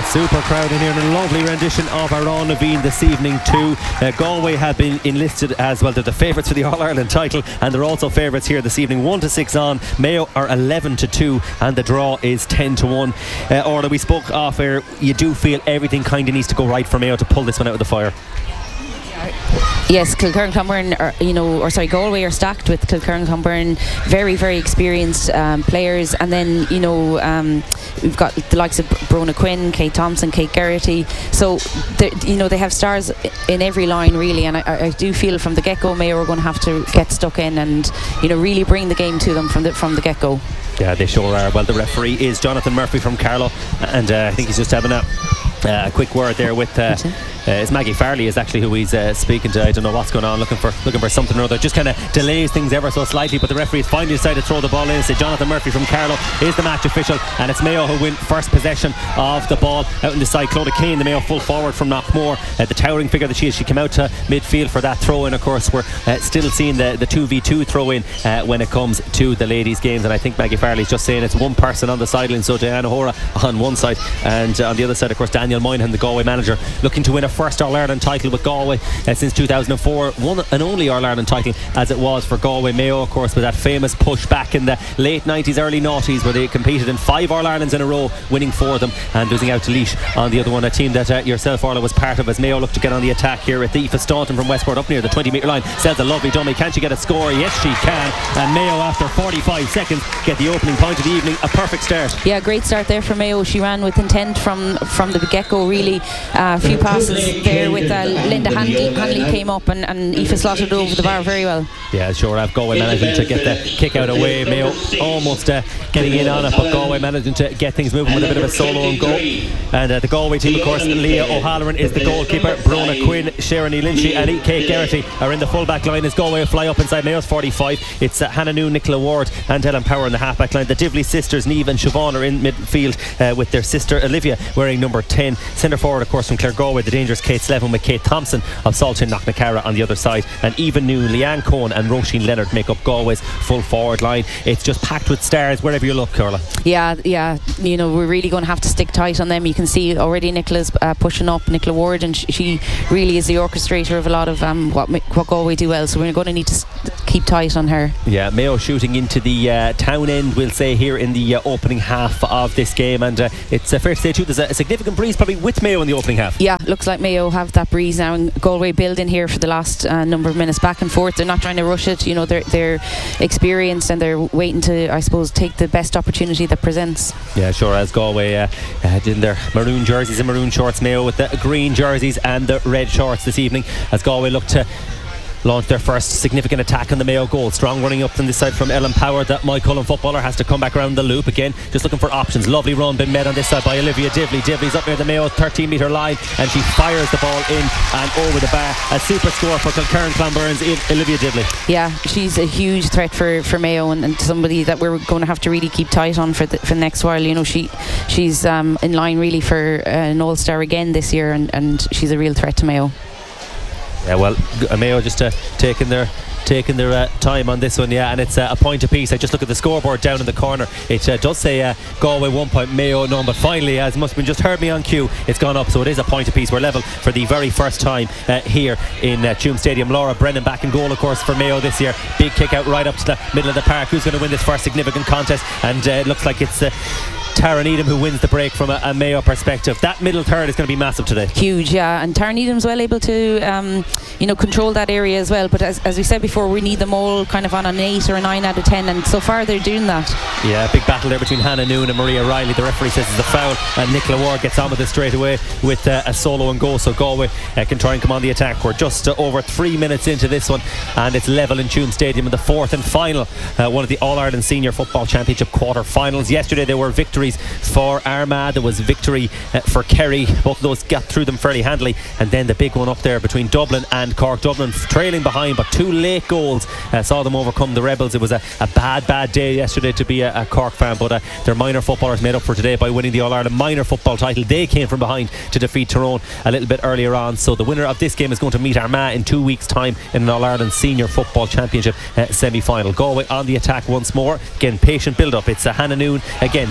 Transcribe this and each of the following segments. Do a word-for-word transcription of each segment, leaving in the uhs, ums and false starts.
super crowd in here and a lovely rendition of Aran Naveen this evening too. Uh, Galway have been enlisted as well. They're the favourites for the All-Ireland title and they're also favourites here this evening. one to six on. Mayo are eleven to two and the draw is ten to one. Uh, Orla, we spoke off air. You do feel everything kind of needs to go right for Mayo to pull this one out of the fire? Yes, Kilkerran Clonberne, are, you know, or sorry, Galway are stacked with Kilkerran Clonberne, very, very experienced um, players, and then you know um, we've got the likes of Brona Quinn, Kate Thompson, Kate Geraghty. So you know they have stars in every line really, and I, I do feel from the get-go Mayo are going to have to get stuck in and you know really bring the game to them from the from the get-go. Yeah, they sure are. Well, the referee is Jonathan Murphy from Carlow, and uh, I think he's just having a Uh, a quick word there with uh, uh, it's Maggie Farley is actually who he's uh, speaking to. I don't know what's going on, looking for looking for something or other. Just kind of delays things ever so slightly, but the referee has finally decided to throw the ball in. So Jonathan Murphy from Carlow is the match official, and it's Mayo who win first possession of the ball out in the side. Clodagh Kane, the Mayo full forward from Knockmore, uh, the towering figure that she is, she came out to midfield for that throw in. Of course, we're uh, still seeing the, the two v two throw in uh, when it comes to the ladies games, and I think Maggie Farley's just saying it's one person on the sideline, so Diana Hora on one side, and uh, on the other side of course Daniel Moynihan, the Galway manager, looking to win a first All-Ireland title with Galway uh, since two thousand four, one and only All-Ireland title as it was for Galway. Mayo of course with that famous push back in the late nineties, early noughties, where they competed in five All-Irelands in a row, winning four of them and losing out to Laois on the other one, a team that uh, yourself Orla was part of, as Mayo look to get on the attack here with Aoife Staunton from Westport up near the twenty metre line. Sells a lovely dummy, can she get a score? Yes she can, and Mayo after forty-five seconds get the opening point of the evening. A perfect start. Yeah, great start there for Mayo. She ran with intent from from the get-go really. Uh, a few passes there with uh, Linda Hanley, Hanley came up and, and Aoife slotted over the bar very well. Yeah, sure have. Galway managing to get the kick out away. Mayo almost uh, getting in on it, but Galway managing to get things moving with a bit of a solo and goal. And uh, the Galway team of course, Leah O'Halloran is the goalkeeper, Brona Quinn, Sharon E. Lynchy and Kate Geraghty are in the full back line as Galway fly up inside Mayo's forty-five. It's uh, Hannah Noon, Nicola Ward and Helen Power in the half back line. The Divley sisters Niamh and Siobhan are in midfield uh, with their sister Olivia wearing number ten. Centre forward of course from Claregalway, the dangerous Kate Slevin with Kate Thompson of Saltyn Knocknacarra on the other side, and Eva Noon, Leanne Cohen and Roisin Leonard make up Galway's full forward line. It's just packed with stars wherever you look, Carla. Yeah, yeah, you know we're really going to have to stick tight on them. You can see already Nicola's uh, pushing up, Nicola Ward, and sh- she really is the orchestrator of a lot of um, what, what Galway do well, so we're going to need to s- keep tight on her. Yeah, Mayo shooting into the uh, town end, we'll say, here in the uh, opening half of this game, and uh, it's uh, fair to say too there's a, a significant breeze probably with Mayo in the opening half. Yeah, looks like Mayo have that breeze now, and Galway building here for the last uh, number of minutes back and forth. They're not trying to rush it, you know, they're, they're experienced and they're waiting to, I suppose, take the best opportunity that presents. Yeah, sure, as Galway uh, uh, in their maroon jerseys and maroon shorts, Mayo with the green jerseys and the red shorts this evening, as Galway look to launch their first significant attack on the Mayo goal. Strong running up from this side from Ellen Power. That Mike Cullen footballer has to come back around the loop again, just looking for options. Lovely run been made on this side by Olivia Divley. Divley's up near the Mayo thirteen metre line and she fires the ball in and over the bar. A super score for Kilkerran Clonberne's Olivia Divley. Yeah, she's a huge threat for, for Mayo, and, and somebody that we're going to have to really keep tight on for the, for the next while. You know, she she's um, in line really for uh, an all-star again this year, and, and she's a real threat to Mayo. Yeah, well, Mayo just uh, taking their taking their uh, time on this one, yeah, and it's uh, a point apiece. I just look at the scoreboard down in the corner. It uh, does say uh, Galway one point, Mayo none, but finally, as must have been just heard me on cue, it's gone up, so it is a point apiece. We're level for the very first time uh, here in uh, Tuam Stadium. Laura Brennan back in goal, of course, for Mayo this year. Big kick out right up to the middle of the park. Who's going to win this first significant contest? And uh, it looks like it's uh, Tara Needham who wins the break from a, a Mayo perspective. That middle third is going to be massive today. Huge, yeah, and Tara Needham's well able to um, you know, control that area as well, but as, as we said before, we need them all kind of on an eight or a nine out of ten, and so far they're doing that. Yeah, big battle there between Hannah Noon and Maria Riley. The referee says it's a foul, and Nicola Ward gets on with it straight away with uh, a solo and goal, so Galway uh, can try and come on the attack. We're just uh, over three minutes into this one, and it's level in Tuam Stadium in the fourth and final uh, one of the All-Ireland Senior Football Championship quarter-finals. Yesterday there were victories for Armagh, there was victory uh, for Kerry. Both of those got through them fairly handily, and then the big one up there between Dublin and Cork. Dublin trailing behind, but two late goals uh, saw them overcome the Rebels. It was a, a bad bad day yesterday to be a, a Cork fan, but uh, their minor footballers made up for today by winning the All-Ireland minor football title. They came from behind to defeat Tyrone a little bit earlier on, so the winner of this game is going to meet Armagh in two weeks time in an All-Ireland Senior Football Championship uh, semi-final. Galway on the attack once more, again patient build up. It's uh, Hannah Noon again, breaks by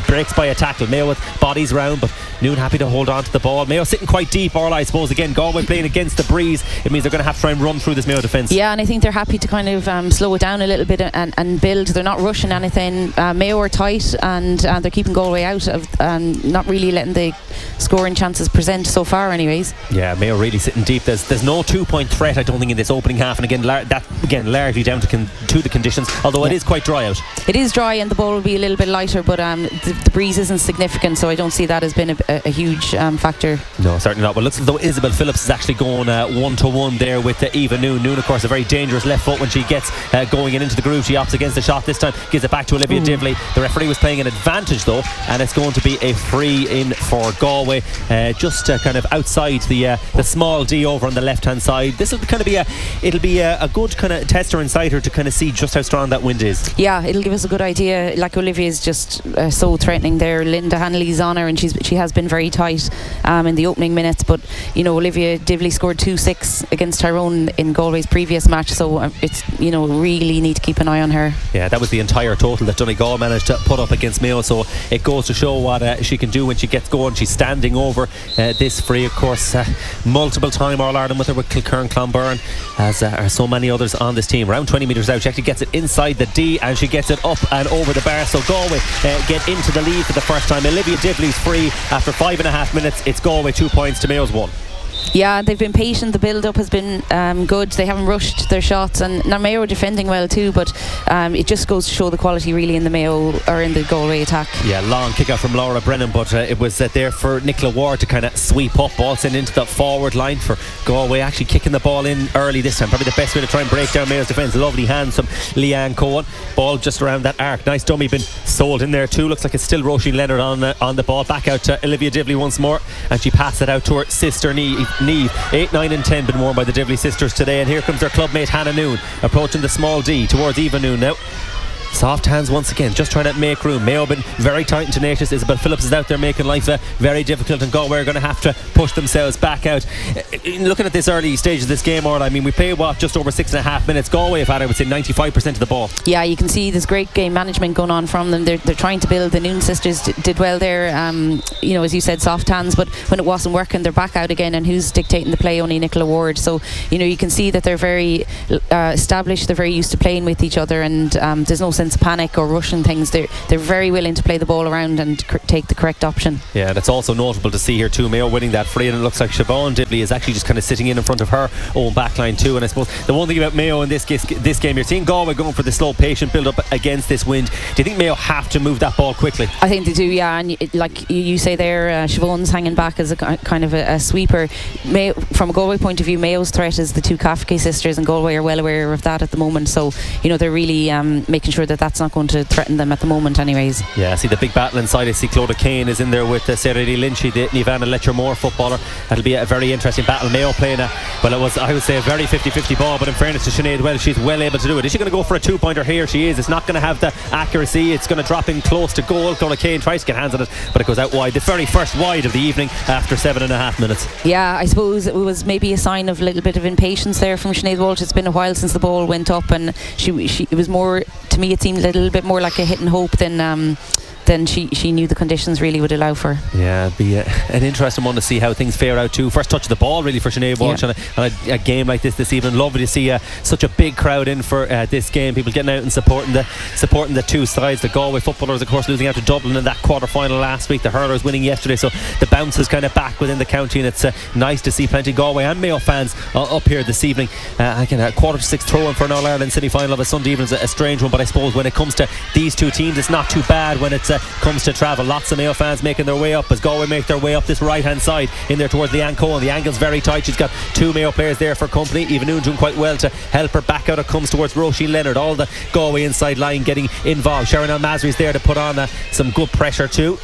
by a tackle. Mayo with bodies round, but Noon happy to hold on to the ball. Mayo sitting quite deep, or I suppose again Galway playing against the breeze. It means they're going to have to try and run through this Mayo defence. Yeah, and I think they're happy to kind of um, slow it down a little bit and, and build. They're not rushing anything. uh, Mayo are tight, and uh, they're keeping Galway out of um, not really letting the scoring chances present so far anyways. Yeah, Mayo really sitting deep. There's there's no two point threat I don't think in this opening half, and again lar- that again largely down to con- to the conditions, although yeah. it is quite dry out. It is dry and the ball will be a little bit lighter, but um, the, the breeze isn't significant, so I don't see that as been a, a, a huge um, factor. No, certainly not. Well, looks as though Isabel Phillips is actually going uh, one to one there with uh, Eva Noon. Noon, of course, a very dangerous left foot when she gets uh, going in into the groove. She opts against the shot this time, gives it back to Olivia Ooh. Divley. The referee was playing an advantage though, and it's going to be a free in for Galway, uh, just uh, kind of outside the uh, the small D over on the left hand side. This will kind of be a it'll be a, a good kind of tester inside her to kind of see just how strong that wind is. Yeah, it'll give us a good idea. Like Olivia is just uh, so threatening there. Linda Hanley's on her, and she's she has been very tight um, in the opening minutes. But you know, Olivia Divley scored two six against Tyrone in Galway's previous match, so um, it's you know really need to keep an eye on her. Yeah, that was the entire total that Donegal managed to put up against Mayo, so it goes to show what uh, she can do when she gets going. She's standing over uh, this free, of course, uh, multiple time All Ireland with her with Kilkern Clonberne, as uh, are so many others on this team. Around twenty metres out, she actually gets it inside the D and she gets it up and over the bar, so Galway uh, get into the lead for the first time. Olivia Divley's free after five and a half minutes. It's Galway two points to Mayo's one. Yeah, they've been patient. The build-up has been um, good. They haven't rushed their shots, and now Mayo are defending well too. But um, it just goes to show the quality really in the Mayo or in the Galway attack. Yeah, long kick out from Laura Brennan, but uh, it was uh, there for Nicola Ward to kind of sweep up, ball sent into the forward line for Galway. Actually kicking the ball in early this time, probably the best way to try and break down Mayo's defence. Lovely hands from Leanne Cohen. Ball just around that arc. Nice dummy been sold in there too. Looks like it's still Roisin Leonard on uh, on the ball. Back out to Olivia Divley once more, and she passed it out to her sister Neve. Neve. eight, nine and ten been worn by the Divley sisters today, and here comes their clubmate Hannah Noon approaching the small D towards Eva Noon now. Soft hands once again, just trying to make room. Mayo been very tight and tenacious. Isabel Phillips is out there making life uh, very difficult, and Galway are going to have to push themselves back out. In looking at this early stage of this game, Orla, I mean, we played what, just over six and a half minutes. Galway have had, I would say, ninety-five percent of the ball. Yeah, you can see there's great game management going on from them. They're, they're trying to build. The Noon sisters d- did well there. Um, you know, as you said, soft hands, but when it wasn't working, they're back out again. And who's dictating the play? Only Nicola Ward. So you know, you can see that they're very uh, established. They're very used to playing with each other, and um, there's no sense of panic or rush things. They're, they're very willing to play the ball around and cr- take the correct option. Yeah, that's also notable to see here too. Mayo winning that free, and it looks like Siobhan Divley is actually just kind of sitting in in front of her own backline too. And I suppose the one thing about Mayo in this, this game, you're seeing Galway going for the slow patient build up against this wind. Do you think Mayo have to move that ball quickly? I think they do, yeah. And it, like you, you say there, uh, Siobhan's hanging back as a kind of a, a sweeper. Mayo, from a Galway point of view, Mayo's threat is the two Kafke sisters, and Galway are well aware of that at the moment, so you know they're really um, making sure that that's not going to threaten them at the moment anyways. Yeah, I see the big battle inside. I see Clodagh Kane is in there with uh, Sarah Lee Lynchy, the Nivana Letchermore footballer. That'll be a very interesting battle. Mayo playing a, well, it was, I would say, a very fifty-fifty ball, but in fairness to Sinead Wells, she's well able to do it. Is she going to go for a two pointer here? She is. It's not going to have the accuracy. It's going to drop in close to goal. Clodagh Kane tries to get hands on it, but it goes out wide. The very first wide of the evening after seven and a half minutes. Yeah, I suppose it was maybe a sign of a little bit of impatience there from Sinead Walsh. It's been a while since the ball went up, and she, she it was more, to me it seemed a little bit more like a hit and hope than um, then she, she knew the conditions really would allow for. Yeah, it'd be a, an interesting one to see how things fare out too. First touch of the ball really for Sinead Walsh yeah. on, a, on a, a game like this this evening. Lovely to see uh, such a big crowd in for uh, this game. People getting out and supporting the supporting the two sides. The Galway footballers, of course, losing out to Dublin in that quarter final last week. The hurlers winning yesterday, so the bounce is kind of back within the county, and it's uh, nice to see plenty Galway and Mayo fans uh, up here this evening. Uh, again, a quarter to six throw in for an All Ireland semi final of a Sunday evening is a, a strange one, but I suppose when it comes to these two teams, it's not too bad when it uh, comes to travel. Lots of Mayo fans making their way up as Galway make their way up this right hand side in there towards Leanne Cohen. The angle's very tight. She's got two Mayo players there for company. Eva Noon doing quite well to help her back out. It comes towards Roisin Leonard. All the Galway inside line getting involved. Sharon Al Masri's there to put on uh, some good pressure too.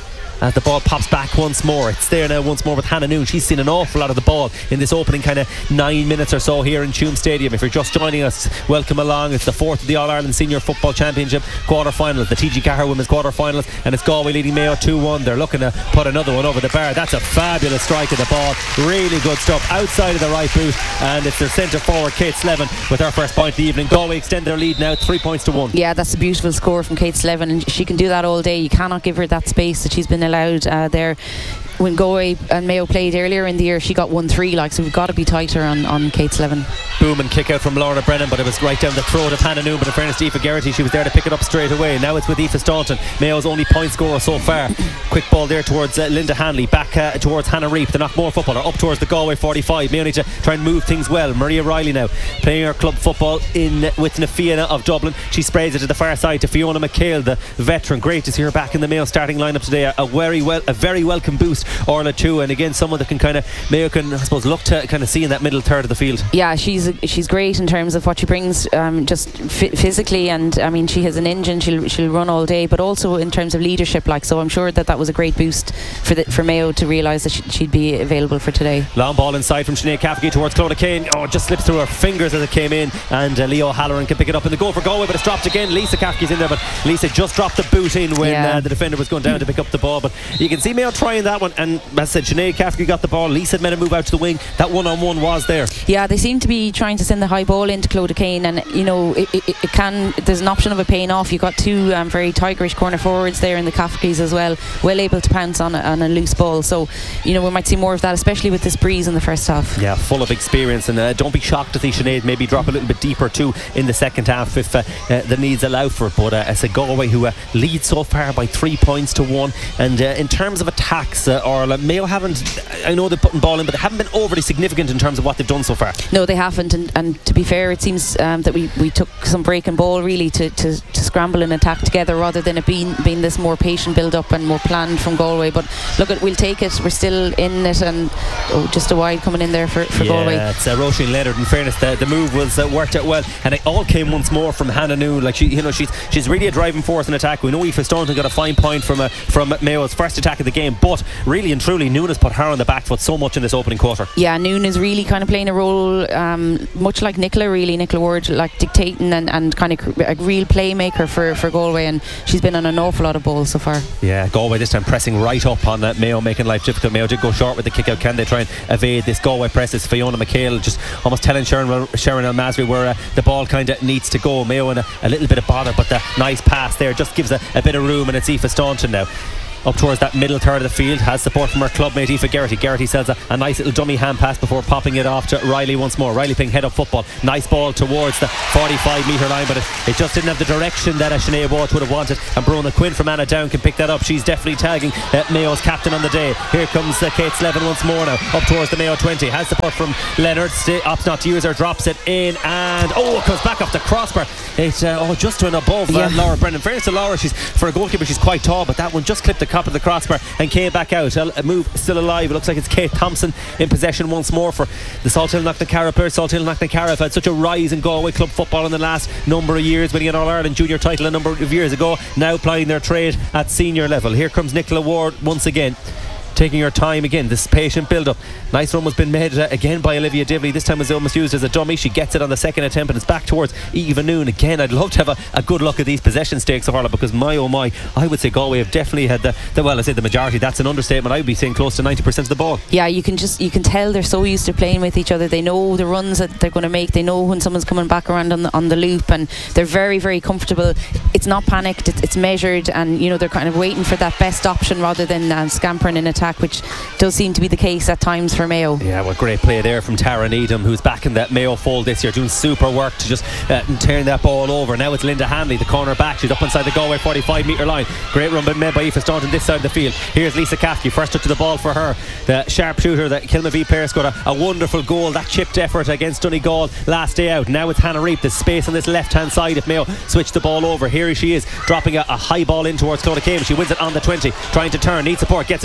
as the ball pops back once more. It's there now once more with Hannah Noon. She's seen an awful lot of the ball in this opening kind of nine minutes or so here in Tuam Stadium. If you're just joining us, welcome along. It's the fourth of the All-Ireland Senior Football Championship quarter-finals, the T G Cahir Women's quarter-finals, and it's Galway leading Mayo two one. They're looking to put another one over the bar. That's a fabulous strike of the ball. Really good stuff outside of the right boot, and it's their centre forward Kate Slevin with her first point of the evening. Galway extend their lead now three points to one. Yeah, that's a beautiful score from Kate Slevin, and she can do that all day. You cannot give her that space that she's been allowed uh, there. When Galway and Mayo played earlier in the year, she got one three, like, so we've got to be tighter on, on Kate Slevin. Boom and kick out from Laura Brennan, but it was right down the throat of Hannah Noon. But in fairness to Aoife Geraghty, she was there to pick it up straight away. Now it's with Aoife Staunton, Mayo's only point scorer so far. Quick ball there towards uh, Linda Hanley, back uh, towards Hannah Reap, the Knockmore footballer, up towards the Galway forty-five. Mayo need to try and move things well. Maria Riley now playing her club football in with Na Fianna of Dublin. She sprays it to the far side to Fiona McHale, the veteran. Great to see her back in the Mayo starting lineup today. A, a very well, a very welcome boost, Orla too. And again, someone that can kind of Mayo can, I suppose, look to kind of see in that middle third of the field. Yeah, she's a, she's great in terms of what she brings, um, just f- physically, and I mean, she has an engine. She'll she'll run all day, but also in terms of leadership. Like, so I'm sure that that was a great boost for the, for Mayo to realise that she, she'd be available for today. Long ball inside from Sinead Cafferty towards Clodagh Kane. Oh, it just slipped through her fingers as it came in, and uh, Leo Halloran can pick it up in the goal for Galway, but it's dropped again. Lisa Cafferty's in there, but Lisa just dropped the boot in when yeah. uh, the defender was going down to pick up the ball. But you can see Mayo trying that one, and as I said, Sinead Cafferty got the ball. Lisa had made a move out to the wing. That one-on-one was there. Yeah, they seem to be trying to send the high ball into Clodagh Kane, and you know it, it, it can. There's an option of it paying off. You've got two um, very tigerish corner forwards there in the Caffertys as well, well able to pounce on a, on a loose ball. So you know we might see more of that, especially with this breeze in the first half. Yeah, full of experience, and uh, don't be shocked to see Sinead maybe drop a little bit deeper too in the second half if uh, uh, the needs allow for it. But uh, it's a Galway who uh, lead so far by three points to one. And uh, in terms of attacks, uh, Orla, Mayo haven't. I know they're putting ball in, but they haven't been overly significant in terms of what they've done so far. No, they haven't, and, and to be fair, it seems um, that we, we took some breaking ball really to, to, to scramble and attack together rather than it being, being this more patient build up and more planned from Galway. But look, at we'll take it. We're still in it, and oh, just a wide coming in there for, for yeah, Galway. Yeah, it's uh, Roisin Leonard. In fairness, the, the move was uh, worked out well, and it all came once more from Hannah Noon. Like she, you know, she's she's really a driving force in attack. We know Aoife Staunton got a fine point from uh, from Mayo's first attack of the game, but really and truly, Noon has put her on the back foot so much in this opening quarter. Yeah, Noon is really kind of playing a role, um, much like Nicola, really. Nicola Ward, like dictating and, and kind of a real playmaker for, for Galway, and she's been on an awful lot of balls so far. Yeah, Galway this time pressing right up on uh, Mayo, making life difficult. Mayo did go short with the kick out. Can they try and evade this Galway press? It's Fiona McHale just almost telling Sharon, Sharon El Masri where uh, the ball kind of needs to go. Mayo in a, a little bit of bother, but the nice pass there just gives a, a bit of room, and it's Aoife Staunton now up towards that middle third of the field, has support from her clubmate Aoife Geraghty. Geraghty sells a, a nice little dummy hand pass before popping it off to Riley once more. Riley playing head up football, nice ball towards the forty-five metre line, but it, it just didn't have the direction that uh, Sinead Walsh would have wanted, and Brona Quinn from Anna Down can pick that up. She's definitely tagging uh, Mayo's captain on the day. Here comes uh, Kate Slevin once more now, up towards the Mayo twenty, has support from Leonard, St- opts not to use her, drops it in, and oh, it comes back off the crossbar. It's uh, oh, just to an above uh, yeah. Laura Brennan. Fairness to Laura, she's for a goalkeeper she's quite tall, but that one just clipped the top of the crossbar and came back out. A move still alive. It looks like it's Kate Thompson in possession once more for the Salthill Knocknacarra players. Salthill Knocknacarra have had such a rise in Galway club football in the last number of years, winning an All-Ireland junior title a number of years ago, now plying their trade at senior level. Here comes Nicola Ward once again, taking her time again. This patient build up. Nice run was been made uh, again by Olivia Divley. This time was almost used as a dummy. She gets it on the second attempt, and it's back towards Eva Noon again. I'd love to have a, a good look at these possession stakes of Harlow, because my oh my, I would say Galway have definitely had the, the well I say the majority. That's an understatement. I would be saying close to ninety percent of the ball. Yeah, you can just you can tell they're so used to playing with each other. They know the runs that they're going to make. They know when someone's coming back around on the, on the loop, and they're very very comfortable. It's not panicked, it's, it's measured, and you know they're kind of waiting for that best option rather than uh, scampering in attack, which does seem to be the case at times for Mayo. Yeah, well, great play there from Tara Needham, who's back in that Mayo fold this year, doing super work to just uh, turn that ball over. Now it's Linda Hanley, the corner back. She's up inside the Galway forty-five metre line. Great run made by Aoife Staunton this side of the field. Here's Lisa Cafferty, first touch of the ball for her. The sharpshooter, the Kilmavie player, scored a, a wonderful goal. That chipped effort against Donegal last day out. Now it's Hannah Reap. There's space on this left hand side if Mayo switch the ball over. Here she is, dropping a, a high ball in towards Clodagh Kane. She wins it on the twenty, trying to turn, needs support, gets it to Aoife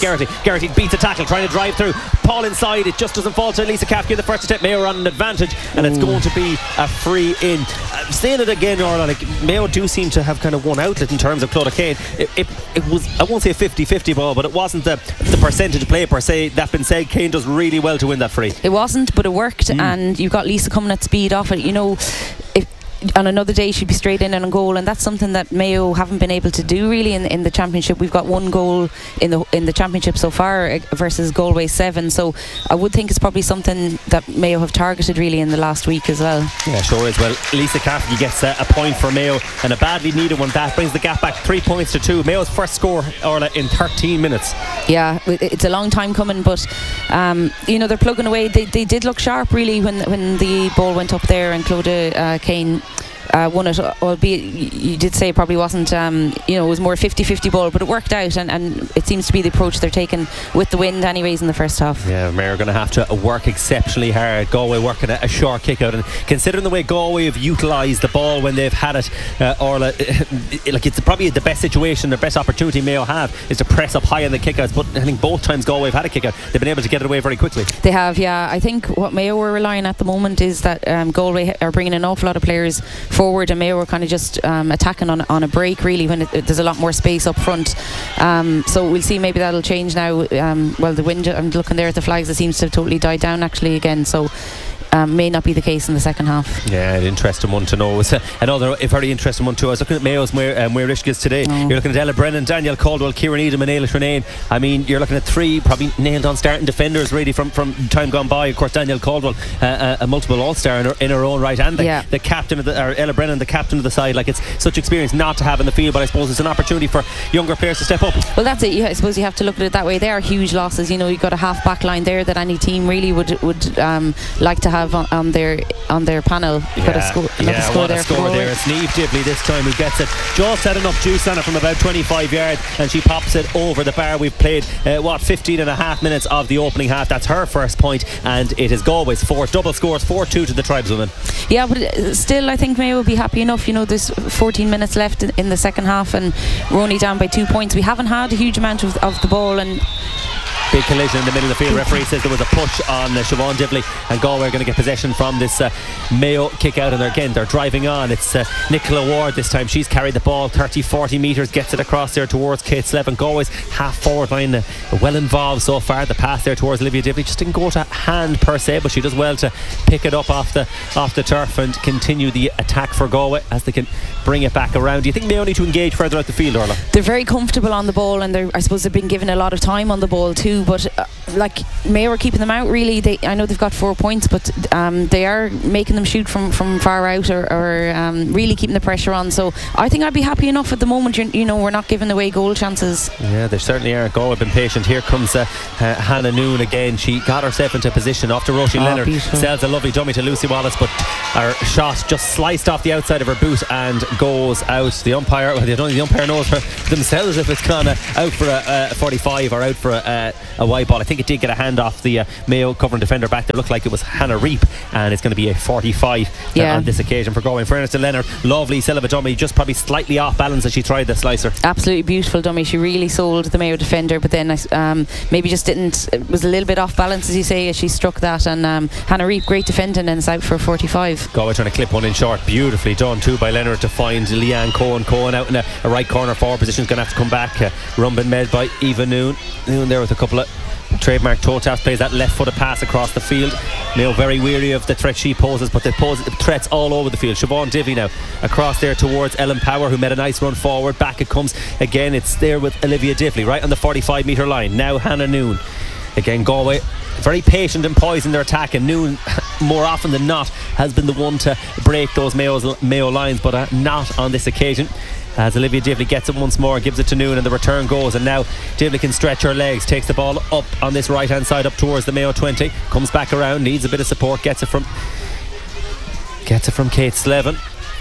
Geraghty. Geraghty beats a tackle, trying to drive through. Paul inside, it just doesn't fall to Lisa Kafke in the first attempt. Mayo are on an advantage, and Ooh. It's going to be a free in. I'm saying it again, Orla, like Mayo do seem to have kind of one outlet in terms of Clodagh Kane. It, it, it was, I won't say a fifty-fifty ball, but it wasn't the, the percentage play per se. That being said, Kane does really well to win that free. It wasn't, but it worked, mm. and you got Lisa coming at speed off it. You know, if on another day she'd be straight in and on goal, and that's something that Mayo haven't been able to do really in, in the championship. We've got one goal in the in the championship so far versus Galway seven, so I would think it's probably something that Mayo have targeted really in the last week as well. Yeah, sure is. Well, Lisa Kafke gets a, a point for Mayo, and a badly needed one. That brings the gap back three points to two. Mayo's first score, Orla, in thirteen minutes. Yeah, it's a long time coming, but um, you know, they're plugging away. They, they did look sharp really when when the ball went up there, and Clodagh uh, Kane Uh, won it, albeit you did say it probably wasn't, um, you know, it was more a fifty-fifty ball, but it worked out, and, and it seems to be the approach they're taking with the wind anyways in the first half. Yeah, Mayo are going to have to work exceptionally hard. Galway working a, a short kick out, and considering the way Galway have utilised the ball when they've had it, uh, Orla, like it's probably the best situation, the best opportunity Mayo have is to press up high on the kickouts, but I think both times Galway have had a kick out, they've been able to get it away very quickly. They have, yeah. I think what Mayo were relying at the moment is that um, Galway are bringing an awful lot of players forward, and Mayo were kind of just um, attacking on on a break really when it, it, there's a lot more space up front. Um, so we'll see, maybe that'll change now. Um, well, the wind, I'm looking there at the flags, it seems to have totally died down actually again, so Um, may not be the case in the second half. Yeah, an interesting one to know. It's another a very interesting one too. I was looking at Mayo's Muir Ishkas today. Oh. You're looking at Ella Brennan, Danielle Caldwell, Kieran Edom and Ailish Renane. I mean, you're looking at three probably nailed on starting defenders really from, from time gone by. Of course, Danielle Caldwell, uh, a multiple all-star in her, in her own right, and the, yeah. the captain of the, or Ella Brennan, the captain of the side. Like, it's such experience not to have in the field, but I suppose it's an opportunity for younger players to step up. Well, that's it. Yeah, I suppose you have to look at it that way. They are huge losses. You know, you've got a half back line there that any team really would would um, like to have on, on their on their panel. Yeah, got a score, yeah, score what there a score there. It's Niamh Dibley this time who gets it. Just had enough juice on it from about twenty-five yards, and she pops it over the bar. We've played uh, what fifteen and a half minutes of the opening half. That's her first point, and it is Galway's fourth. Double scores, four two to the tribeswomen. Yeah, but still I think Mayo will be happy enough. You know, there's fourteen minutes left in, in the second half, and we're only down by two points. We haven't had a huge amount of, of the ball, and big collision in the middle of the field. Referee says there was a push on uh, Siobhan Dibley, and Galway are going to get possession from this uh, Mayo kick out, and they're, again they're driving on. It's uh, Nicola Ward this time. She's carried the ball thirty forty metres, gets it across there towards Kate Slevin. Galway's half forward line uh, well involved so far. The pass there towards Olivia Dibley just didn't go to hand per se, but she does well to pick it up off the off the turf and continue the attack for Galway as they can bring it back around. Do you think Mayo need to engage further out the field, Orla? They're very comfortable on the ball, and they're, I suppose they've been given a lot of time on the ball too, but uh, like Mayo are keeping them out really. They, I know they've got four points, but um, they are making them shoot from, from far out, or, or um, really keeping the pressure on. So I think I'd be happy enough at the moment. You're, you know, we're not giving away goal chances. Yeah, they certainly are. Galway have been patient. Here comes uh, uh, Hannah Noon again. She got herself into position after Roisin oh, Leonard beautiful. sells a lovely dummy to Lucy Wallace, but her shot just sliced off the outside of her boot and goes out. The umpire, well, the, the umpire knows for themselves if it's gone uh, out for a, a forty-five or out for a, a, a white ball. I think it did get a hand off the uh, Mayo covering defender back there. Looked like it was Hannah Reap, and it's going to be a forty-five yeah. uh, on this occasion for Galway. In fairness to Leonard, lovely silver dummy, just probably slightly off balance as she tried the slicer. Absolutely beautiful dummy. She really sold the Mayo defender, but then um, maybe just didn't, it was a little bit off balance as you say as she struck that, and um, Hannah Reap, great defending, and it's out for forty-five. Galway trying to clip one in short, beautifully done too by Leonard to find Leanne Cohen. Cohen out in a, a right corner forward position is going to have to come back. uh, Rumbin made by Eva Noon. Noon there with a couple of trademark toe taps, plays that left footed pass across the field. Mayo very weary of the threat she poses, but they pose threats all over the field. Siobhan Dibley now across there towards Ellen Power, who made a nice run forward. Back it comes again. It's there with Olivia Dibley right on the forty-five metre line. Now Hannah Noon. Again, Galway very patient and poised in their attack, and Noon more often than not has been the one to break those Mayo's, Mayo lines, but uh, not on this occasion, as Olivia Dibley gets it once more, gives it to Noon, and the return goes, and now Dibley can stretch her legs, takes the ball up on this right hand side up towards the Mayo twenty, comes back around, needs a bit of support, gets it from gets it from Kate Slevin.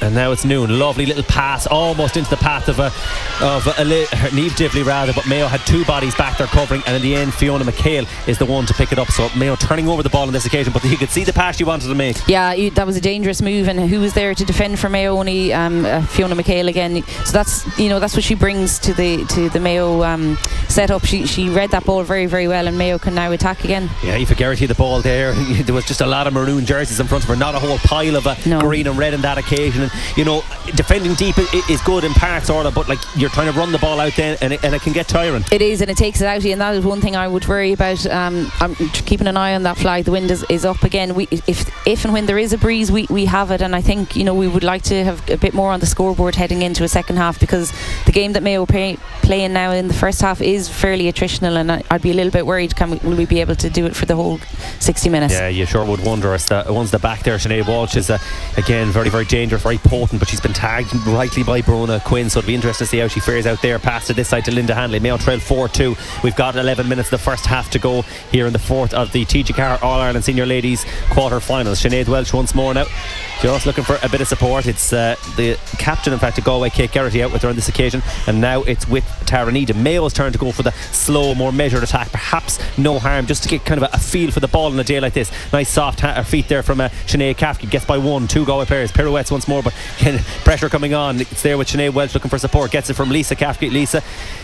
And now it's Noon. Lovely little pass, almost into the path of a of a, a Niamh Divley rather, but Mayo had two bodies back there covering, and in the end Fiona McHale is the one to pick it up. So Mayo turning over the ball on this occasion, but you could see the pass she wanted to make. Yeah, you, that was a dangerous move, and who was there to defend for Mayo? Only um, uh, Fiona McHale again. So that's you know that's what she brings to the to the Mayo um, setup. She she read that ball very very well, and Mayo can now attack again. Yeah, Aoife Geraghty the ball there. There was just a lot of maroon jerseys in front of her, not a whole pile of uh, no. green and red on that occasion. And you know, defending deep is good in parts, Orla, but like you're trying to run the ball out then, and it, and it can get tiring. It is, and it takes it out, and that is one thing I would worry about. Um, I'm keeping an eye on that flag. The wind is, is up again. We, if if and when there is a breeze, we, we have it, and I think you know we would like to have a bit more on the scoreboard heading into a second half, because the game that Mayo play, playing now in the first half is fairly attritional, and I, I'd be a little bit worried. Can we, will we be able to do it for the whole sixty minutes? Yeah, you sure would wonder. It's the one's the back there. Sinead Walsh is uh, again very very dangerous, very potent, but she's been tagged rightly by Brona Quinn, so it'll be interesting to see how she fares out there. Pass to this side to Linda Hanley. Mayo trail four two. We've got eleven minutes of the first half to go here in the fourth of the T G Carr All Ireland Senior Ladies quarter finals. Sinead Welch once more now, just looking for a bit of support. It's uh, the captain, in fact, of Galway, Kate Geraghty, out with her on this occasion, and now it's with Tara Needham. Mayo's turn to go for the slow, more measured attack. Perhaps no harm, just to get kind of a, a feel for the ball on a day like this. Nice soft ha- feet there from uh, Sinead Kafke. Gets by one, two Galway players. Pirouettes once more, but again, pressure coming on. It's there with Sinead Welch looking for support. Gets it from Lisa Kafke. Lisa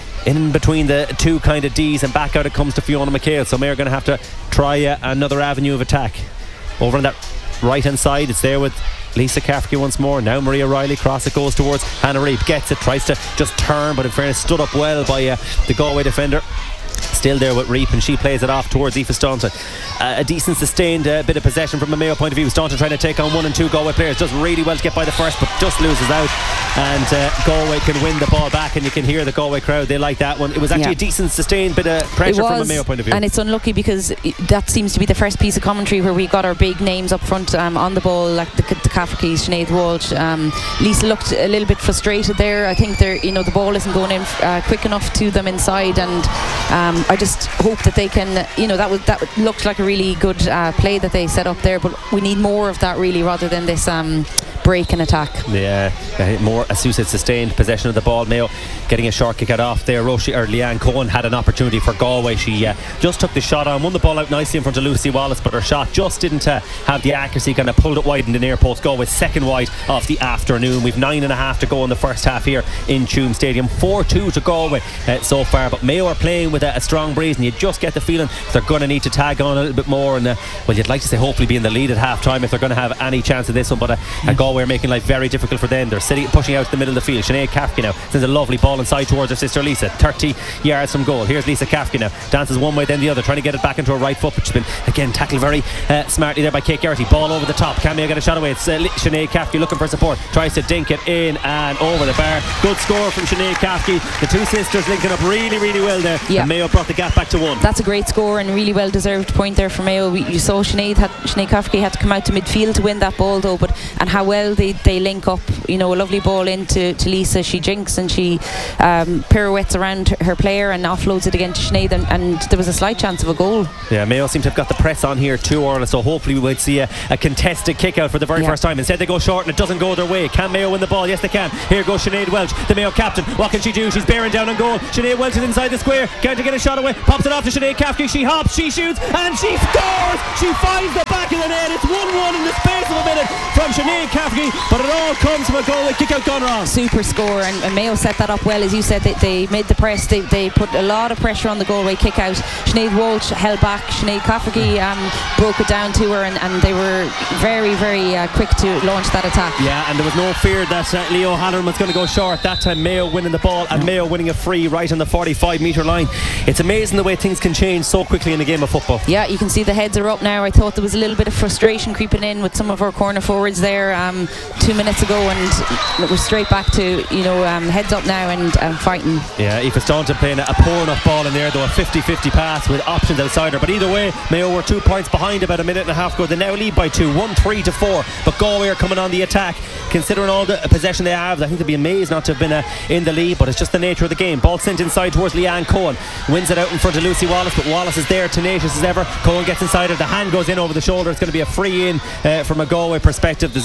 in between the two kind of D's, and back out it comes to Fiona McHale. So Mayo are going to have to try uh, another avenue of attack. Over on that right hand side, it's there with Lisa Kafke once more. Now Maria Riley. Cross it goes towards Hannah Reid. Gets it, tries to just turn, but in fairness stood up well by uh, the Galway defender. Still there with Reap, and she plays it off towards Aoife Staunton. Uh, a decent sustained uh, bit of possession from a Mayo point of view. Staunton trying to take on one and two Galway players. Does really well to get by the first, but just loses out, and uh, Galway can win the ball back, and you can hear the Galway crowd, they like that one. It was actually yeah. a decent sustained bit of pressure was, from a Mayo point of view, and it's unlucky because it, that seems to be the first piece of commentary where we got our big names up front um, on the ball, like the, the Kafkes, Sinead Walsh. um, Lisa looked a little bit frustrated there. I think they're you know the ball isn't going in uh, quick enough to them inside, and um, I just hope that they can you know that was that looked like a really good uh, play that they set up there, but we need more of that really, rather than this um, break and attack. Yeah, uh, more, as Sue said, sustained possession of the ball. Mayo getting a short kick out off there. Roshi, or Leanne Cohen had an opportunity for Galway. She uh, just took the shot on, won the ball out nicely in front of Lucy Wallace, but her shot just didn't uh, have the accuracy. Kind of pulled it wide in the near post. Galway second wide of the afternoon. We've nine and a half to go in the first half here in Tuam Stadium. four two to Galway uh, so far, but Mayo are playing with a, a strong breeze, and you just get the feeling they're going to need to tag on a little bit more, and uh, well, you'd like to say hopefully be in the lead at half time if they're going to have any chance of this one, but uh, uh, Galway are making life very difficult for them. They're sitting, pushing out to the middle of the field. Sinead Kafke now sends a lovely ball inside towards her sister Lisa, thirty yards from goal. Here's Lisa Kafke now, dances one way then the other, trying to get it back into her right foot, but she's been again tackled very uh, smartly there by Kate Geraghty. Ball over the top, can Mayo get a shot away? It's uh, Sinead Kafke looking for support, tries to dink it in and over the bar. Good score from Sinead Kafke. The two sisters linking up really really well there, yeah. and Mayo brought the gap back to one. That's a great score and really well deserved point there for Mayo. We, you saw Sinead had Sinead Kafke had to come out to midfield to win that ball though, but and how well they, they link up. You know, a lovely ball into to Lisa. She jinks and she um, pirouettes around her player and offloads it again to Sinead, and, and there was a slight chance of a goal. Yeah, Mayo seem to have got the press on here too, Orla, so hopefully we will see a, a contested kick out for the very yeah. first time. Instead they go short and it doesn't go their way. Can Mayo win the ball? Yes they can. Here goes Sinead Welch, the Mayo captain. What can she do? She's bearing down on goal. Sinead Welch is inside the square, can't get a shot away, pops it off to Sinead Kafke. She hops, she shoots and she scores. She finds the back of the net. It's one one in the space of a minute from Sinead Kafke, but it all comes from a Galway kick out gone wrong. Super score, and, and Mayo set that up well. As you said, they, they made the press, they, they put a lot of pressure on the Galway kick out. Sinead Walsh held back, Sinead Kafke um, broke it down to her, and, and they were very very uh, quick to launch that attack. Yeah, and there was no fear that uh, Leo Halloran was going to go short. That time Mayo winning the ball, and Mayo winning a free right on the forty-five metre line. It's amazing the way things can change so quickly in a game of football. Yeah, you can see the heads are up now. I thought there was a little bit of frustration creeping in with some of our corner forwards there um, two minutes ago, and we're straight back to you know um, heads up now and um, fighting. Yeah, Aoife Staunton playing a, a poor enough ball in there though, a fifty fifty pass with options outside her, but either way Mayo were two points behind about a minute and a half ago. They now lead by two, one three to four, but Galway are coming on the attack. Considering all the possession they have, I think they'd be amazed not to have been uh, in the lead, but it's just the nature of the game. Ball sent inside towards Leanne Cohen, wins it out in front of Lucy Wallace, but Wallace is there tenacious as ever. Cohen gets inside her, the hand goes in over the shoulder. It's going to be a free in uh, from a Galway perspective. There's an advantage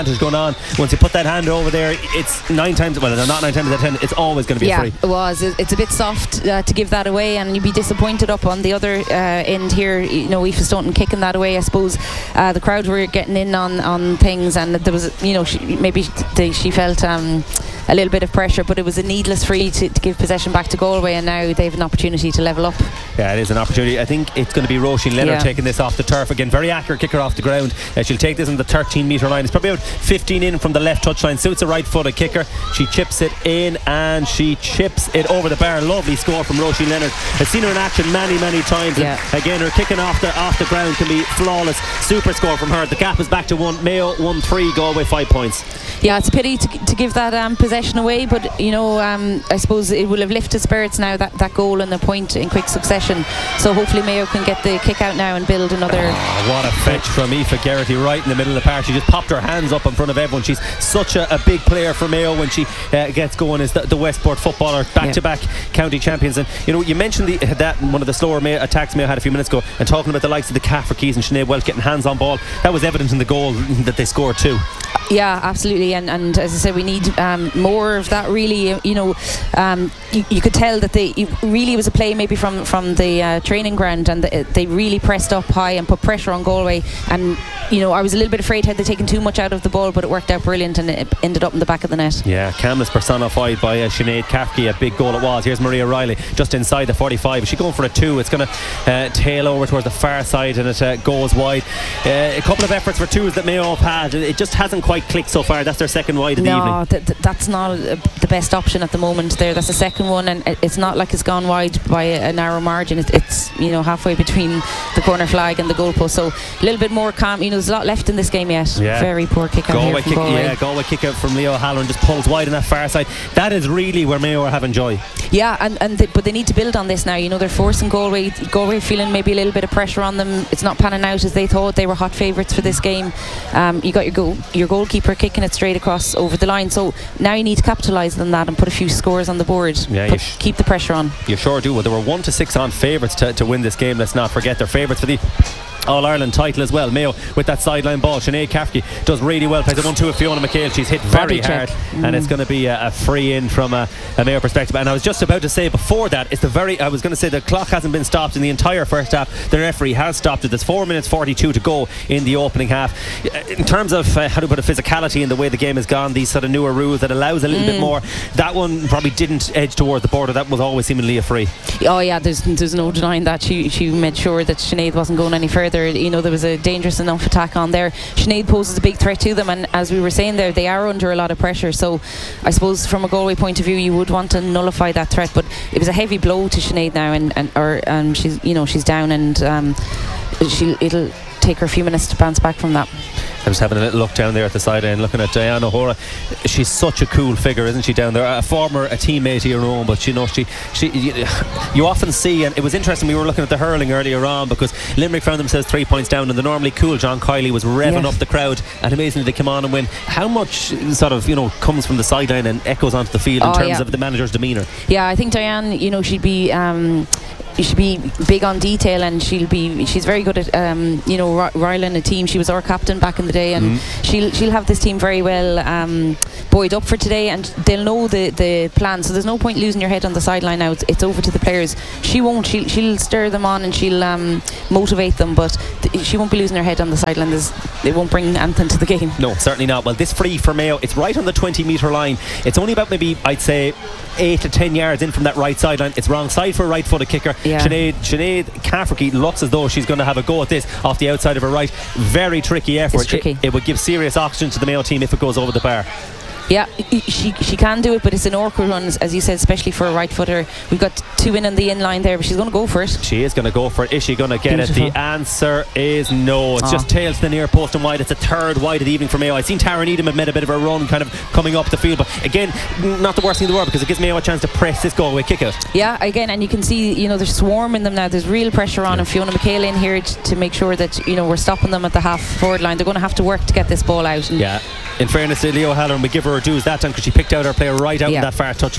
advantage going on. Once you put that hand over there, it's nine times, well, not nine times out of ten, it's always going to be yeah, a free. Yeah, it was. It's a bit soft uh, to give that away, and you'd be disappointed up on the other uh, end here. You know, Aoife Staunton kicking that away. I suppose uh, the crowd were getting in on, on things, and there was, you know, she, maybe they, she felt um, a little bit of pressure, but it was a needless free to, to give possession back to Galway, and now they have an opportunity to level up. Yeah, it is an opportunity. I think it's going to be Roisin Leonard yeah. taking this off the turf again. Very accurate kicker off the ground. Uh, she'll take this on the thirteen metre line. It's probably about fifteen in from the left touchline. Suits a right footed kicker. She chips it in and she chips it over the bar. Lovely score from Roisin Leonard. I've seen her in action many, many times. Yeah. And again, her kicking off the off the ground can be flawless. Super score from her. The gap is back to one. Mayo one three. Galway five points. Yeah, it's a pity to, to give that um, possession away, but you know, um, I suppose it will have lifted spirits now, that, that goal and the point in quick succession. So hopefully Mayo can get the kick out now and build another. Oh, what a fetch from Aoife Geraghty right in the middle of the park. She just popped her hands up in front of everyone. She's such a, a big player for Mayo when she uh, gets going as the, the Westport footballer, back-to-back yeah. county champions. And you know, you mentioned the, that one of the slower Mayo attacks Mayo had a few minutes ago, and talking about the likes of the Cafferkeys and Sinead Welch getting hands on ball. That was evident in the goal that they scored too. Yeah, absolutely, and and as I said, we need um, more of that. Really, you know, um, you, you could tell that they it really was a play maybe from from the uh, training ground, and the, they really pressed up high and put pressure on Galway. And you know, I was a little bit afraid had they taken too much out of the ball, but it worked out brilliant, and it ended up in the back of the net. Yeah, calmness personified by uh, Sinead Cafferkey. A big goal it was. Here's Maria Riley just inside the forty-five. Is she going for a two? It's going to uh, tail over towards the far side, and it uh, goes wide. Uh, a couple of efforts for twos that Mayo have had. It just hasn't quite clicked so far. That's their second wide of the evening. No, th- th- that's not uh, the best option at the moment. There, that's the second one, and it's not like it's gone wide by a, a narrow margin. It, it's you know halfway between the corner flag and the goalpost. So a little bit more calm. You know, there's a lot left in this game yet. Yeah. Very poor kick out Galway here from kick, Galway. Yeah, Galway kick out from Leo Halloran, just pulls wide on that far side. That is really where Mayo are having joy. Yeah, and, and they, but they need to build on this now. You know, they're forcing Galway. Galway feeling maybe a little bit of pressure on them. It's not panning out as they thought. They were hot favourites for this game. Um, you got your goal, your goalkeeper kicking it straight across over the line. So now you need to capitalise on that and put a few scores on the board. Yeah, Put, sh- keep the pressure on. You sure do. Well, there were one to six on favourites to, to win this game. Let's not forget they're favourites for the All-Ireland title as well. Mayo with that sideline ball. Sinead Cafferkey does really well. Plays a one two with Fiona McHale. She's hit very Body hard, mm. and it's going to be a, a free in from a, a Mayo perspective. And I was just about to say before that, it's the very. I was going to say the clock hasn't been stopped in the entire first half. The referee has stopped it. There's four minutes forty-two to go in the opening half. In terms of uh, how to put a physicality in the way the game has gone, these sort of newer rules that allows a little mm. bit more. That one probably didn't edge towards the border. That was always seemingly a free. Oh yeah, there's there's no denying that. She she made sure that Sinead wasn't going any further. You know, there was a dangerous enough attack on there. Sinead poses a big threat to them, and as we were saying there, they are under a lot of pressure. So I suppose from a Galway point of view, you would want to nullify that threat. But it was a heavy blow to Sinead now, and and or um, she's you know she's down, and um, she it'll take her a few minutes to bounce back from that. I was having a little look down there at the side end, looking at Diane O'Hora. She's such a cool figure, isn't she, down there? A former a teammate of your own, but you know, she, she you, you often see, and it was interesting, we were looking at the hurling earlier on, because Limerick found themselves three points down, and the normally cool John Kiley was revving yes. up the crowd, and amazingly they come on and win. How much sort of, you know, comes from the sideline and echoes onto the field in oh, terms yeah. of the manager's demeanour? Yeah, I think Diane, you know, she'd be um, she'd be big on detail, and she'll be she's very good at um, you know r- riling a team. She was our captain back in the day, and mm. she'll she'll have this team very well um, buoyed up for today, and they'll know the, the plan. So there's no point losing your head on the sideline now. It's, it's over to the players. She won't. She'll, she'll stir them on, and she'll um, motivate them, but th- she won't be losing her head on the sideline. There's, it won't bring anything to the game. No, certainly not. Well, this free for Mayo, it's right on the twenty metre line. It's only about maybe, I'd say, eight to ten yards in from that right sideline. It's wrong side for a right footed kicker. Yeah. Sinead, Sinead Cafferkey looks as though she's going to have a go at this off the outside of her right. Very tricky effort. It's tricky. It, it would give serious oxygen to the Mayo team if it goes over the bar. Yeah, she she can do it, but it's an awkward one, as you said, especially for a right footer. We've got two in on the in line there, but she's going to go for it. She is going to go for it. Is she going to get Beautiful. it? The answer is no. It's oh. just tails to the near post and wide. It's a third wide of the evening for Mayo. I've seen Tara Needham have made a bit of a run kind of coming up the field, but again, not the worst thing in the world, because it gives Mayo a chance to press this Galway kick out. Yeah, again, and you can see, you know, they're swarming them now. There's real pressure on, yeah. and Fiona McHale in here t- to make sure that, you know, we're stopping them at the half forward line. They're going to have to work to get this ball out. And yeah, in fairness to Leo Halloran, we give her her dues that time, because she picked out her player right out yeah. in that far touchline.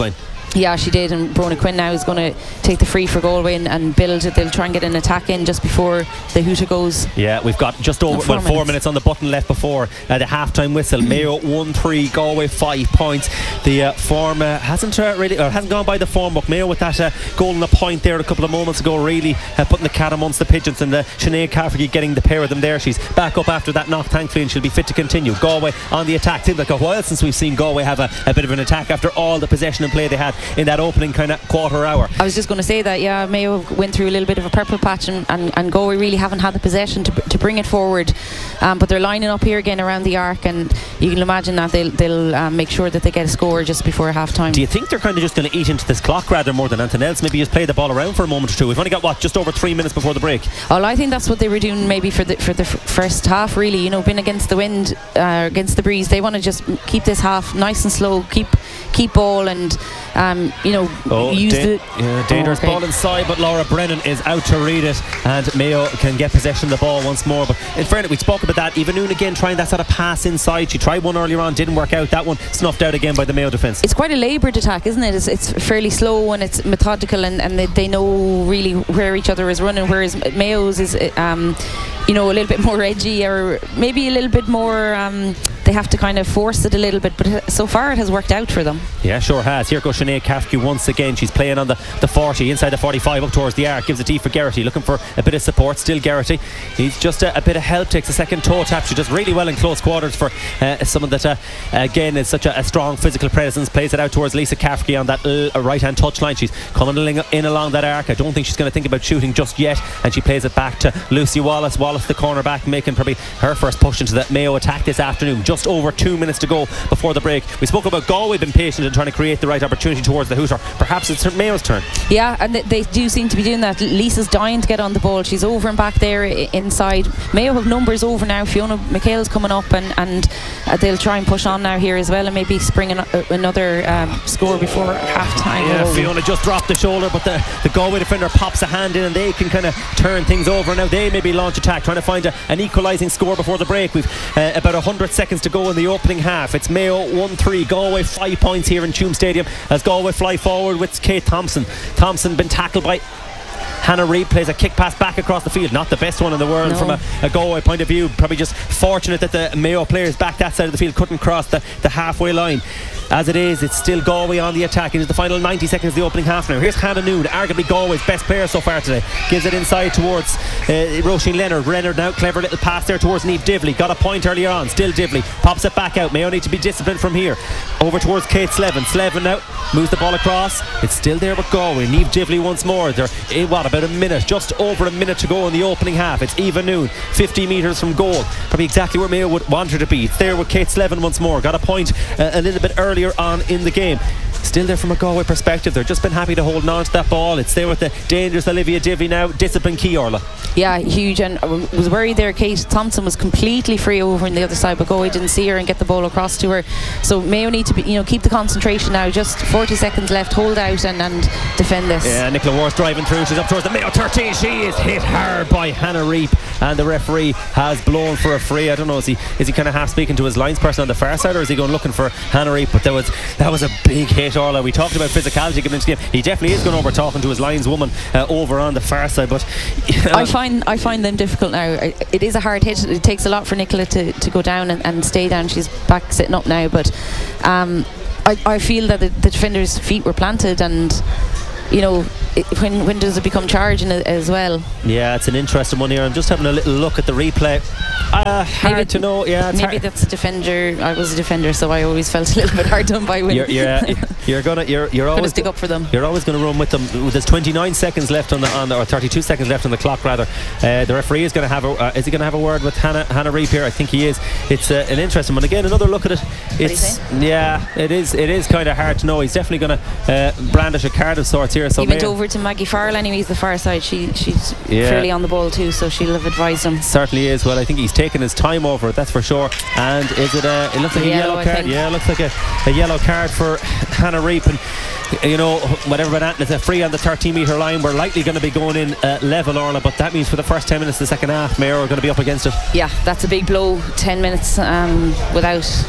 Yeah, she did, and Brona Quinn now is going to take the free for Galway and, and build it. They'll try and get an attack in just before the hooter goes. Yeah, we've got just over no, four, well, four minutes. minutes on the button left before uh, the half-time whistle. Mayo one three, Galway five points. The uh, form uh, hasn't uh, really or hasn't gone by the form book. Mayo with that uh, goal and a point there a couple of moments ago, really uh, putting the cat amongst the pigeons, and uh, Sinead Cafferty getting the pair of them there. She's back up after that knock, thankfully, and she'll be fit to continue. Galway on the attack. Seems like a while since we've seen Galway have a, a bit of an attack after all the possession and play they had in that opening kind of quarter hour. I was just going to say that, yeah, Mayo went through a little bit of a purple patch, and, and, and Galway really haven't had the possession to, to bring it forward, um, but they're lining up here again around the arc, and you can imagine that they'll, they'll um, make sure that they get a score just before half time. Do you think they're kind of just going to eat into this clock rather more than anything else? Maybe just play the ball around for a moment or two. We've only got what, just over three minutes before the break. Well, I think that's what they were doing maybe for the for the f- first half, really, you know, being against the wind, uh, against the breeze. They want to just keep this half nice and slow, keep keep ball, and um, you know, oh, use da- the yeah, dangerous oh, okay. ball inside, but Laura Brennan is out to read it, and Mayo can get possession of the ball once more. But in fairness, we spoke about that. Eva Noon again trying that sort of pass inside. She tried one earlier on, didn't work out. That one snuffed out again by the Mayo defence. It's quite a laboured attack, isn't it? It's, it's fairly slow and it's methodical, and, and they, they know really where each other is running, whereas Mayo's is um, you know, a little bit more edgy, or maybe a little bit more um, they have to kind of force it a little bit, but so far it has worked out for them. Yeah, sure has. Here goes Sinead Cafferty once again. She's playing on the, the forty, inside the forty-five, up towards the arc. Gives it to for Geraghty, looking for a bit of support. Still Geraghty. He's just a, a bit of help, takes a second toe tap. She does really well in close quarters for uh, someone that uh, again is such a, a strong physical presence. Plays it out towards Lisa Cafferty on that uh, right hand touchline. She's coming in along that arc. I don't think she's going to think about shooting just yet, and she plays it back to Lucy Wallace. Wallace, the corner back, making probably her first push into the Mayo attack this afternoon. Just over two minutes to go before the break. We spoke about Galway being patient and trying to create the right opportunity towards the hooter. Perhaps it's Mayo's turn. Yeah, and they, they do seem to be doing that. Lisa's dying to get on the ball. She's over and back there inside. Mayo have numbers over now. Fiona McHale's coming up, and, and uh, they'll try and push on now here as well, and maybe spring an, uh, another um, score before half time. Yeah, oh. Fiona just dropped the shoulder, but the, the Galway defender pops a hand in, and they can kind of turn things over. Now they maybe launch attack, trying to find a, an equalising score before the break. We've uh, about one hundred seconds to go in the opening half. It's Mayo one three, Galway five points here in Tuam Stadium as Galway fly forward with Kate Thompson. Thompson been tackled by Hannah Reid, plays a kick pass back across the field. Not the best one in the world no. from a, a Galway point of view. Probably just fortunate that the Mayo players back that side of the field couldn't cross the, the halfway line. As it is, it's still Galway on the attack into the final ninety seconds of the opening half now. Here's Hannah Noon, arguably Galway's best player so far today. Gives it inside towards uh, Roisin Leonard. Leonard now, clever little pass there towards Niamh Divley. Got a point earlier on, still Divley. Pops it back out. Mayo need to be disciplined from here. Over towards Kate Slevin. Slevin now moves the ball across. It's still there with Galway. Niamh Divley once more. They're in what, about a minute, just over a minute to go in the opening half. It's Eva Noon, fifty metres from goal. Probably exactly where Mayo would want her to be. It's there with Kate Slevin once more. Got a point uh, a little bit earlier on in the game. Game. Still there from a Galway perspective. They've just been happy to hold on to that ball. It's there with the dangerous Olivia Divley now. Discipline key, Orla. Yeah, huge. And I was worried there. Kate Thompson was completely free over on the other side, but Galway didn't see her and get the ball across to her. So Mayo need to be, you know, keep the concentration now. Just forty seconds left. Hold out and, and defend this. Yeah, Nicola Ward's driving through. She's up towards the Mayo thirteen. She is hit hard by Hannah Reid, and the referee has blown for a free. I don't know, is he is he kind of half speaking to his lines person on the far side, or is he going looking for Hannah Reid? But that was that was a big hit, Orla. We talked about physicality coming into the game. He definitely is going over talking to his lineswoman uh, over on the far side. But you know, I find I find them difficult now. It is a hard hit. It takes a lot for Nicola to, to go down and, and stay down. She's back sitting up now, but um, I, I feel that the, the defender's feet were planted, and you know, it, when when does it become charging as well? Yeah, it's an interesting one here. I'm just having a little look at the replay. Uh, hard maybe, to know. Yeah, it's maybe hard. That's a defender. I was a defender, so I always felt a little bit hard done by when you're, you're, uh, you're gonna you're you're always gonna stick up for them. You're always going to run with them. There's twenty-nine seconds left on the on the, or thirty-two seconds left on the clock rather. Uh, the referee is going to have a uh, is he going to have a word with Hannah Hannah Reid here? I think he is. It's uh, an interesting one. Again, another look at it. It's yeah, it is it is kind of hard to know. He's definitely going to uh, brandish a card of sorts here. So he went over to Maggie Farrell anyways, the far side. She she's yeah. fairly on the ball too, so she'll have advised him. Certainly is. Well, I think he's taken his time over it, that's for sure. And is it a it looks like a yellow, yellow card? Yeah, it looks like a, a yellow card for Hannah Reid. And you know, whatever about that, it's a free on the thirteen metre line. We're likely going to be going in uh, level, Orla, but that means for the first ten minutes of the second half, Mayo are going to be up against it. Yeah, that's a big blow. ten minutes um, without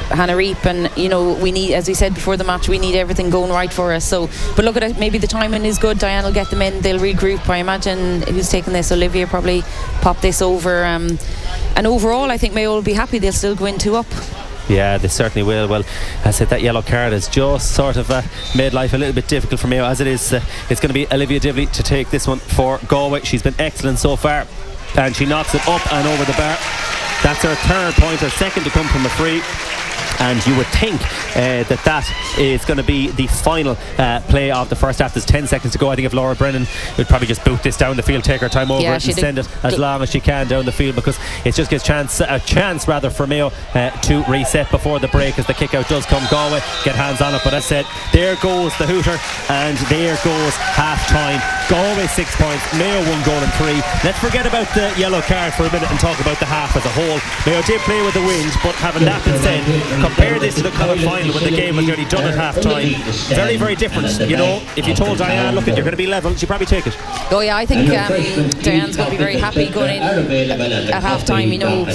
Hannah Reap, and you know we need, as we said before the match, we need everything going right for us. So, but look at it, maybe the timing is good. Diane will get them in, they'll regroup. I imagine who's taking this, Olivia, probably pop this over, um, and overall I think Mayo will be happy. They'll still go in two up. Yeah, they certainly will. Well, I said that yellow card has just sort of uh, made life a little bit difficult for Mayo. As it is, uh, it's going to be Olivia Divley to take this one for Galway. She's been excellent so far, and she knocks it up and over the bar. That's her third point, her second to come from a free. And you would think uh, that that is going to be the final uh, play of the first half. There's ten seconds to go. I think if Laura Brennan would probably just boot this down the field, take her time over yeah, it and send it as long as she can down the field, because it just gives chance a chance rather for Mayo uh, to reset before the break as the kick out does come. Galway get hands on it, but as I said, there goes the hooter and there goes half time. Galway six points, Mayo one goal and three. Let's forget about the yellow card for a minute and talk about the half as a whole. Mayo did play with the wind, but having that been said, compare this to the Connacht final when the game was nearly done at half time. Very, very different. You know, if you told Diane, look, you're going to be level, she'd probably take it. Oh yeah, I think um, Diane's going to be very happy going in at half time. You know,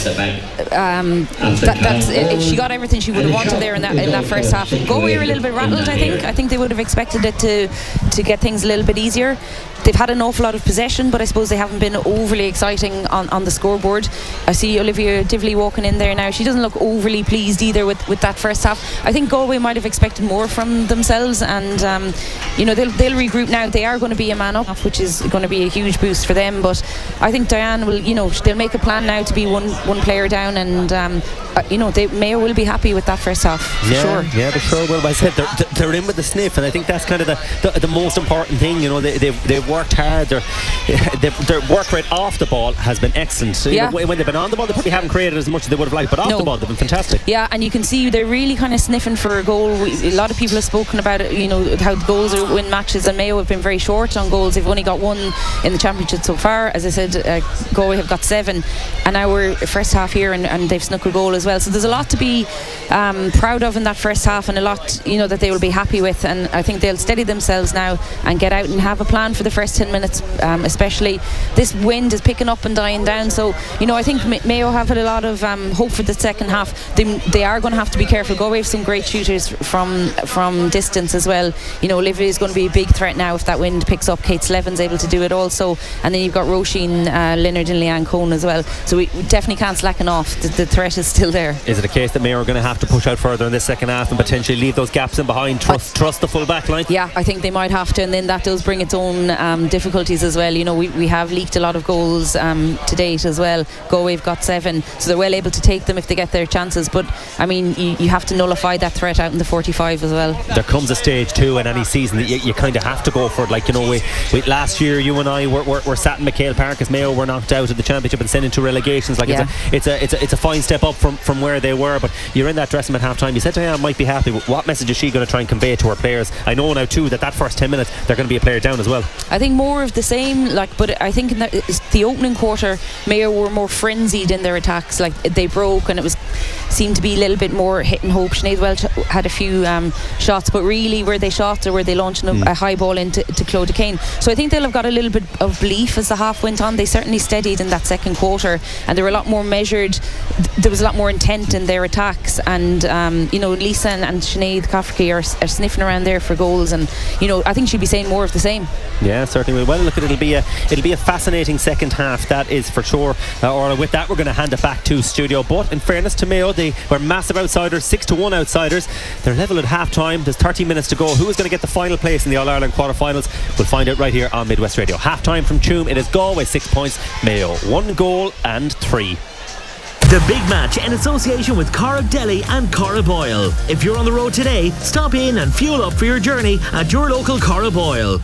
um, that, that's it, she got everything she would have wanted there in that in that first half. Galway were a little bit rattled, I think. I think they would have expected it to to get things a little bit easier. They've had an awful lot of possession, but I suppose they haven't been overly exciting on, on the scoreboard. I see Olivia Divley walking in there now. She doesn't look overly pleased either with, with that first half. I think Galway might have expected more from themselves, and um, you know they'll, they'll regroup now. They are going to be a man up, which is going to be a huge boost for them. But I think Diane will, you know, they'll make a plan now to be one one player down, and um, uh, you know they, Mayo will be happy with that first half for yeah, sure. Yeah, they sure will. But I said they're, they're in with the sniff, and I think that's kind of the, the, the most important thing. You know, they they've, they've worked hard. Their their work rate off the ball has been excellent. So, yeah. you know, when they've been on the ball, they probably haven't created as much as they would have liked, but off no. the ball, they've been fantastic. Yeah, and you can see they're really kind of sniffing for a goal. We, a lot of people have spoken about it, you know, how goals are win matches, and Mayo have been very short on goals. They've only got one in the championship so far. As I said, uh, Galway have got seven, and now we're first half here, and, and they've snuck a goal as well. So there's a lot to be um, proud of in that first half, and a lot, you know, that they will be happy with. And I think they'll steady themselves now and get out and have a plan for the first ten minutes, um, especially. This wind is picking up and dying down, so you know I think Mayo have had a lot of um, hope for the second half. They, they are going to have to be careful. Galway have some great shooters from from distance as well. You know, Olivia is going to be a big threat now if that wind picks up. Kate Slevin's able to do it also, and then you've got Roisin uh, Leonard and Leanne Cohn as well, so we definitely can't slacken off. The, the threat is still there. Is it a case that Mayo are going to have to push out further in this second half and potentially leave those gaps in behind, trust, uh, trust the full back line? Yeah, I think they might have to, and then that does bring its own um, difficulties as well. You know, we, we have leaked a lot of goals um, to date as well. Galway have got seven, so they're well able to take them if they get their chances, but I mean you, you have to nullify that threat out in the forty-five as well. There comes a stage too in any season that you, you kind of have to go for it. Like, you know, we, we last year you and I were, were, were sat in McHale Park as Mayo were knocked out of the championship and sent into relegations. Like, yeah. it's, a, it's, a, it's, a, it's a fine step up from, from where they were, but you're in that dressing room at half time. You said Diane might be happy. What message is she going to try and convey to her players? I know now too that that first ten minutes they're going to be a player down as well. I think more of the same, like, but I think in the, the opening quarter Mayo were more frenzied in their attacks. Like, they broke and it was seemed to be a little bit more hit and hope. Sinead Welch had a few um, shots, but really were they shots or were they launching mm. a, a high ball into to Claude Kane? So I think they'll have got a little bit of belief as the half went on. They certainly steadied in that second quarter, and they were a lot more measured. There was a lot more intent in their attacks, and um, you know, Lisa and, and Sinead Cafferty are, are sniffing around there for goals, and you know, I think she'll be saying more of the same. Yeah, certainly will. Well, look, it'll be a it'll be a fascinating second half, that is for sure. Uh, or with that, we're going to hand it back to studio. But in fairness to Mayo, they were massive outsiders, six to one outsiders. They're level at half time. There's thirty minutes to go. Who is going to get the final place in the All-Ireland quarter-finals? We'll find out right here on Midwest Radio. Half time from Tuam. It is Galway six points, Mayo one goal and three. The big match in association with Corrib Deli and Corrib Oil. If you're on the road today, stop in and fuel up for your journey at your local Corrib Oil.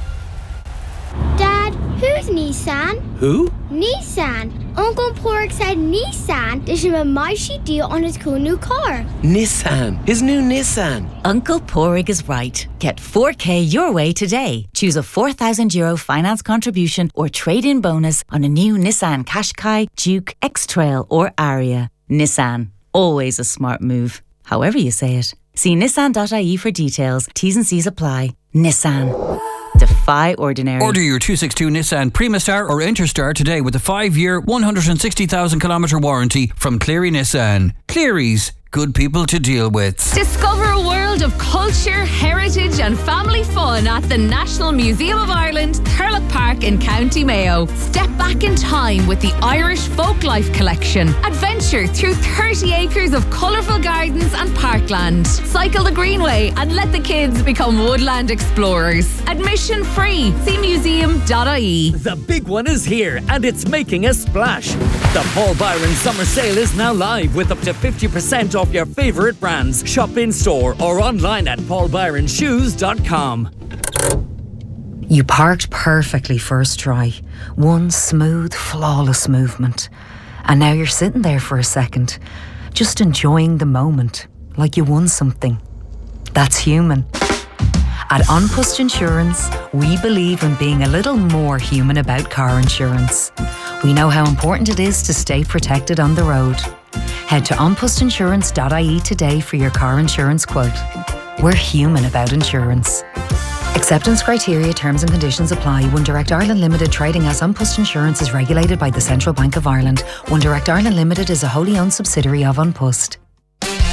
Dad, who's Nissan? Who? Nissan. Uncle Pork said Nissan. They should have a mighty deal on his cool new car. Nissan. His new Nissan. Uncle Porrig is right. Get four K your way today. Choose a four thousand euro finance contribution or trade-in bonus on a new Nissan Qashqai, Duke, X-Trail or Aria. Nissan. Always a smart move. However you say it. See nissan dot I E for details. T's and C's apply. Nissan. Defy ordinary. Order your two sixty-two Nissan Primastar or Interstar today with a five-year, one hundred sixty thousand kilometre warranty from Cleary Nissan. Cleary's. good people to deal with. Discover a world of culture, heritage and family fun at the National Museum of Ireland, Thurlock Park in County Mayo. Step back in time with the Irish Folklife Collection. Adventure through thirty acres of colourful gardens and parkland. Cycle the Greenway and let the kids become woodland explorers. Admission free. See museum dot I E. The big one is here and it's making a splash. The Paul Byron Summer Sale is now live with up to fifty percent off your favourite brands. Shop in store or online at paul byron shoes dot com. You parked perfectly first try. One smooth, flawless movement. And now you're sitting there for a second, just enjoying the moment, like you won something. That's human. At An Post Insurance, we believe in being a little more human about car insurance. We know how important it is to stay protected on the road. Head to an post insurance dot I E today for your car insurance quote. We're human about insurance. Acceptance criteria, terms and conditions apply. One Direct Ireland Limited, trading as An Post Insurance, is regulated by the Central Bank of Ireland. One Direct Ireland Limited is a wholly owned subsidiary of An Post.